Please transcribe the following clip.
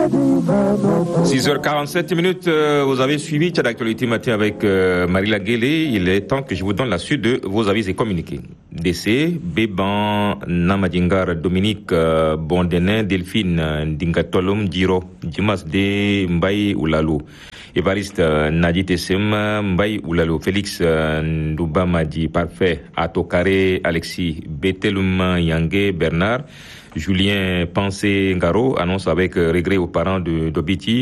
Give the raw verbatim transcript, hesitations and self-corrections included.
six heures quarante-sept minutes, euh, vous avez suivi Tchad Actualité Matin avec euh, Marie Laguélé. Il est temps que je vous donne la suite de vos avis et communiqués. Décès, Béban, Namadingar, Dominique, euh, Bondenin, Delphine, Ndingatolom, Djiro, Dimas de Mbaye Oulalo, Évariste, euh, Nadi Tessem, Mbaye Oulalo, Félix, euh, Ndouba Madi, Parfait, Atokare, Alexis, Betelum, Yangé, Bernard, Julien Pensé Ngaro annonce avec regret aux parents de d'Obiti